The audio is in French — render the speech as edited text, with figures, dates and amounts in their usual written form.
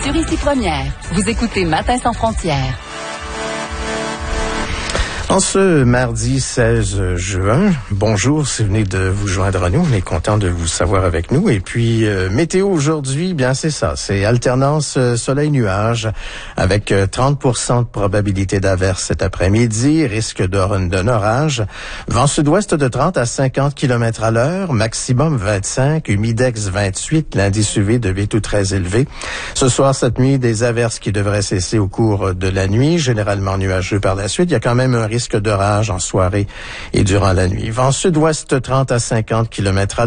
Sur Ici Première, vous écoutez Matin sans frontières. En ce mardi 16 juin, bonjour, si vous venez de vous joindre à nous, on est content de vous savoir avec nous. Et puis, météo aujourd'hui, bien c'est ça, c'est alternance soleil-nuage avec 30% de probabilité d'averse cet après-midi, risque d'un orage, vent sud-ouest de 30 à 50 km à l'heure, maximum 25, humidex 28, l'indice UV de 8 ou très élevé. Ce soir, cette nuit, des averses qui devraient cesser au cours de la nuit, généralement nuageux par la suite. Il y a quand même un risque d'orage en soirée et durant la nuit. Vent sud-ouest 30 à 50 km à